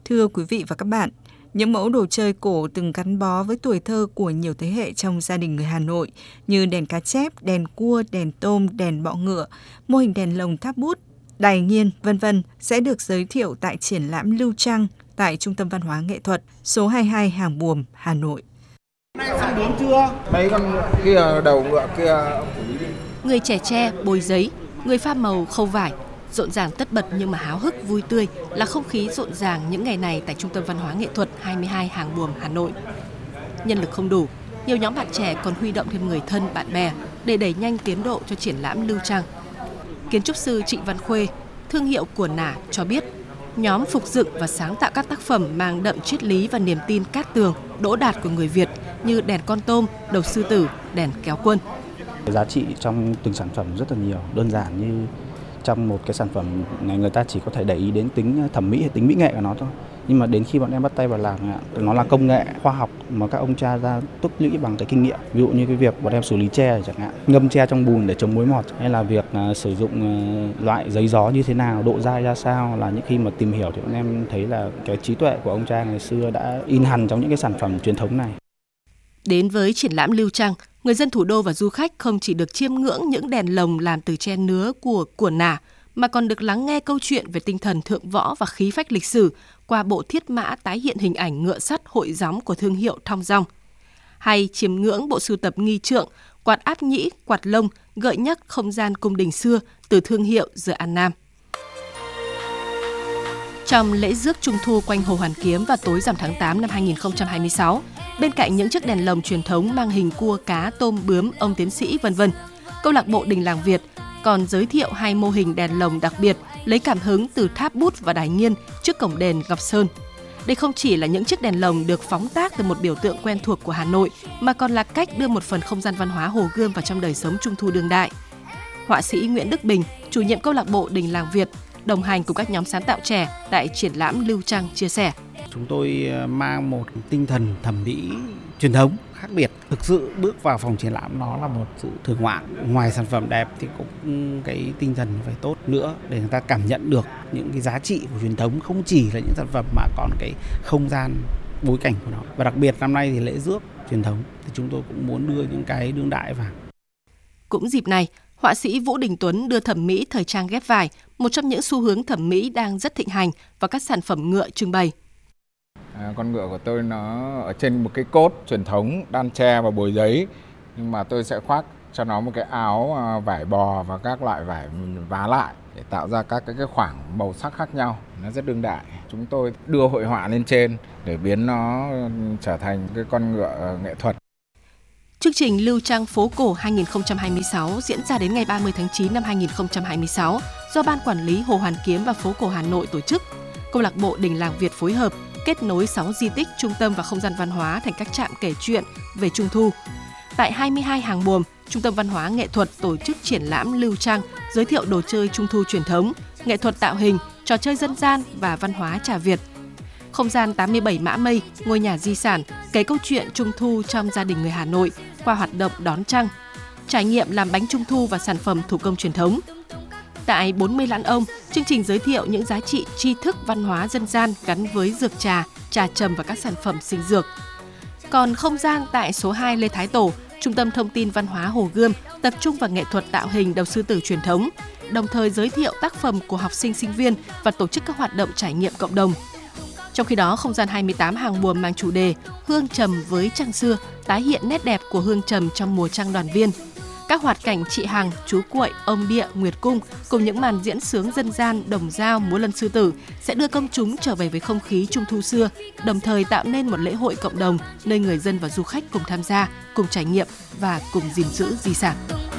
Thưa quý vị và các bạn, những mẫu đồ chơi cổ từng gắn bó với tuổi thơ của nhiều thế hệ trong gia đình người Hà Nội như đèn cá chép, đèn cua, đèn tôm, đèn bọ ngựa, mô hình đèn lồng tháp bút, đài nghiên, v.v. sẽ được giới thiệu tại triển lãm Lưu Trăng tại Trung tâm Văn hóa Nghệ thuật số 22 Hàng Buồm, Hà Nội. Xong bướm chưa? Mấy con kia đầu ngựa kia. Người trẻ tre bôi giấy, người pha màu khâu vải, rộn ràng tất bật nhưng mà háo hức vui tươi là không khí rộn ràng những ngày này tại Trung tâm Văn hóa Nghệ thuật 22 Hàng Buồm, Hà Nội. Nhân lực không đủ, nhiều nhóm bạn trẻ còn huy động thêm người thân, bạn bè để đẩy nhanh tiến độ cho triển lãm Lưu Trăng. Kiến trúc sư Trịnh Văn Khuê, thương hiệu của Nả cho biết, nhóm phục dựng và sáng tạo các tác phẩm mang đậm triết lý và niềm tin cát tường, đỗ đạt của người Việt như đèn con tôm, đầu sư tử, đèn kéo quân. Giá trị trong từng sản phẩm rất là nhiều, đơn giản như trong một cái sản phẩm này người ta chỉ có thể để ý đến tính thẩm mỹ hay tính mỹ nghệ của nó thôi. Nhưng mà đến khi bọn em bắt tay vào làm, nó là công nghệ khoa học mà các ông cha ra tích lũy bằng cái kinh nghiệm. Ví dụ như cái việc bọn em xử lý tre chẳng hạn, ngâm tre trong bùn để chống mối mọt, hay là việc sử dụng loại giấy gió như thế nào, độ dai ra sao, là những khi mà tìm hiểu thì bọn em thấy là cái trí tuệ của ông cha ngày xưa đã in hằn trong những cái sản phẩm truyền thống này. Đến với triển lãm Lưu Trăng, người dân thủ đô và du khách không chỉ được chiêm ngưỡng những đèn lồng làm từ tre nứa của Nả, mà còn được lắng nghe câu chuyện về tinh thần thượng võ và khí phách lịch sử qua bộ thiết mã tái hiện hình ảnh ngựa sắt hội gióng của thương hiệu Thong Dong. Hay chiêm ngưỡng bộ sưu tập nghi trượng, quạt áp nhĩ, quạt lông gợi nhắc không gian cung đình xưa từ thương hiệu The An Nam. Trong lễ rước Trung thu quanh Hồ Hoàn Kiếm vào tối rằm tháng 8 năm 2026, bên cạnh những chiếc đèn lồng truyền thống mang hình cua, cá, tôm, bướm, ông tiến sĩ v.v., câu lạc bộ Đình Làng Việt còn giới thiệu 2 mô hình đèn lồng đặc biệt lấy cảm hứng từ tháp bút và đài nghiên trước cổng đền Ngọc Sơn. Đây không chỉ là những chiếc đèn lồng được phóng tác từ một biểu tượng quen thuộc của Hà Nội, mà còn là cách đưa một phần không gian văn hóa Hồ Gươm vào trong đời sống Trung thu đương đại. Họa sĩ Nguyễn Đức Bình, chủ nhiệm câu lạc bộ Đình Làng Việt, đồng hành cùng các nhóm sáng tạo trẻ tại triển lãm Lưu Trăng chia sẻ. Chúng tôi mang một tinh thần thẩm mỹ truyền thống khác biệt. Thực sự bước vào phòng triển lãm nó là một sự thưởng ngoạn. Ngoài sản phẩm đẹp thì cũng cái tinh thần phải tốt nữa để người ta cảm nhận được những cái giá trị của truyền thống, không chỉ là những sản phẩm mà còn cái không gian bối cảnh của nó. Và đặc biệt năm nay thì lễ rước truyền thống thì chúng tôi cũng muốn đưa những cái đương đại vào. Cũng dịp này, họa sĩ Vũ Đình Tuấn đưa thẩm mỹ thời trang ghép vải, một trong những xu hướng thẩm mỹ đang rất thịnh hành, vào các sản phẩm ngựa trưng bày. Con ngựa của tôi nó ở trên một cái cốt truyền thống đan tre và bồi giấy, nhưng mà tôi sẽ khoác cho nó một cái áo vải bò và các loại vải vá lại để tạo ra các cái khoảng màu sắc khác nhau. Nó rất đương đại. Chúng tôi đưa hội họa lên trên để biến nó trở thành cái con ngựa nghệ thuật. Chương trình Lưu Trăng Phố Cổ 2026 diễn ra đến ngày 30 tháng 9 năm 2026 do Ban Quản lý Hồ Hoàn Kiếm và Phố Cổ Hà Nội tổ chức. Câu lạc bộ Đình Làng Việt phối hợp kết nối 6 di tích, trung tâm và không gian văn hóa thành các trạm kể chuyện về Trung thu. Tại 22 Hàng Buồm, Trung tâm Văn hóa Nghệ thuật tổ chức triển lãm Lưu Trăng, giới thiệu đồ chơi Trung thu truyền thống, nghệ thuật tạo hình, trò chơi dân gian và văn hóa trà Việt. Không gian 87 Mã Mây, ngôi nhà di sản, kể câu chuyện Trung thu trong gia đình người Hà Nội qua hoạt động đón trăng, trải nghiệm làm bánh Trung thu và sản phẩm thủ công truyền thống. Tại 40 Lạn Ông, chương trình giới thiệu những giá trị tri thức văn hóa dân gian gắn với dược trà, trà trầm và các sản phẩm sinh dược. Còn không gian tại số 2 Lê Thái Tổ, Trung tâm Thông tin Văn hóa Hồ Gươm tập trung vào nghệ thuật tạo hình đầu sư tử truyền thống, đồng thời giới thiệu tác phẩm của học sinh sinh viên và tổ chức các hoạt động trải nghiệm cộng đồng. Trong khi đó, không gian 28 Hàng Buồm mang chủ đề Hương trầm với trăng xưa, tái hiện nét đẹp của hương trầm trong mùa trăng đoàn viên. Các hoạt cảnh chị Hằng, chú Cuội, ông Địa, Nguyệt Cung cùng những màn diễn sướng dân gian, đồng dao, múa lân sư tử sẽ đưa công chúng trở về với không khí Trung thu xưa, đồng thời tạo nên một lễ hội cộng đồng nơi người dân và du khách cùng tham gia, cùng trải nghiệm và cùng gìn giữ di sản.